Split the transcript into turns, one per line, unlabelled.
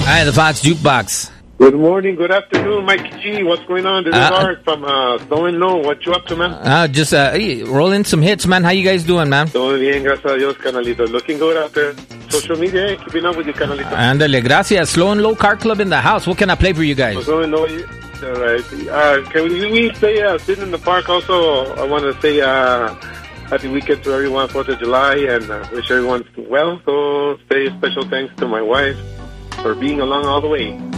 Hi, the Fox Jukebox.
Good morning, good afternoon, Mike G. What's going on? This is Art from Snow and Low. What you up to, man?
Just rolling some hits, man. How you guys doing, man?
Todo bien, gracias a Dios, Canalito. Looking good out there. Social media, keeping up with you, Canalito.
Andale, gracias. Slow and Low Car Club in the house. What can I play for you guys?
Slow and Low, all right. Can we say sitting in the park also? I want to say happy weekend to everyone, 4th of July, and wish everyone well. So say special thanks to my wife for being along all the way.